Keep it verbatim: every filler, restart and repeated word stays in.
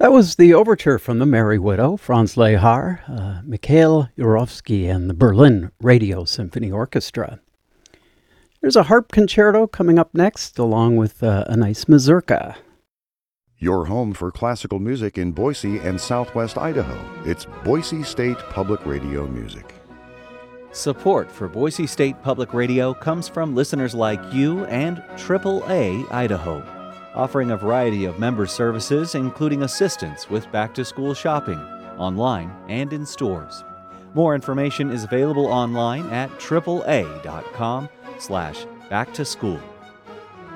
That was the overture from the Merry Widow, Franz Lehar, uh, Mikhail Yurovsky, and the Berlin Radio Symphony Orchestra. There's a harp concerto coming up next, along with uh, a nice mazurka. Your home for classical music in Boise and southwest Idaho. It's Boise State Public Radio Music. Support for Boise State Public Radio comes from listeners like you and triple A Idaho, offering a variety of member services, including assistance with back-to-school shopping, online and in stores. More information is available online at triple A dot com slash back to school.